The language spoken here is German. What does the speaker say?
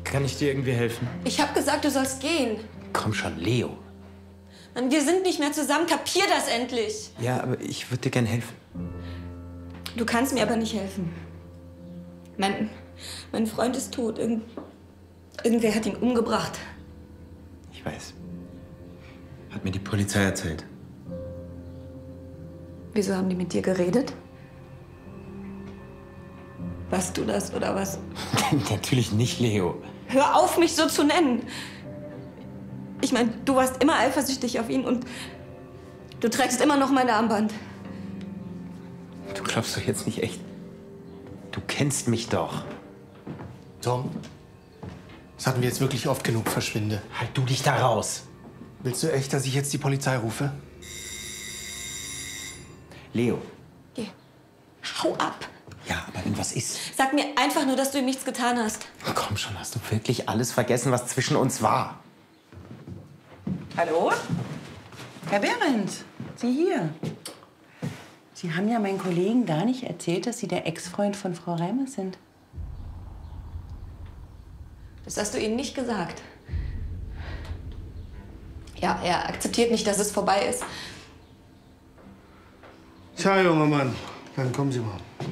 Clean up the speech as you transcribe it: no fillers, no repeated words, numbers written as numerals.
Kann ich dir irgendwie helfen? Ich habe gesagt, du sollst gehen. Komm schon, Leo. Mann, wir sind nicht mehr zusammen. Kapier das endlich. Ja, aber ich würde dir gern helfen. Du kannst mir aber nicht helfen. Mein Freund ist tot. Irgendwer hat ihn umgebracht. Ich weiß. Hat mir die Polizei erzählt. Wieso haben die mit dir geredet? Warst du das oder was? Natürlich nicht, Leo. Hör auf, mich so zu nennen. Ich meine, du warst immer eifersüchtig auf ihn und du trägst immer noch mein Armband. Du glaubst doch jetzt nicht echt. Du kennst mich doch. Tom, das hatten wir jetzt wirklich oft genug. Verschwinde. Halt du dich da raus. Willst du echt, dass ich jetzt die Polizei rufe? Leo. Geh. Hau ab. Ja, aber wenn was ist. Sag mir einfach nur, dass du ihm nichts getan hast. Komm schon, hast du wirklich alles vergessen, was zwischen uns war? Hallo? Herr Behrendt, Sie hier. Sie haben ja meinen Kollegen gar nicht erzählt, dass Sie der Ex-Freund von Frau Reimer sind. Das hast du ihm nicht gesagt. Ja, er akzeptiert nicht, dass es vorbei ist. Tja, junger Mann, dann kommen Sie mal.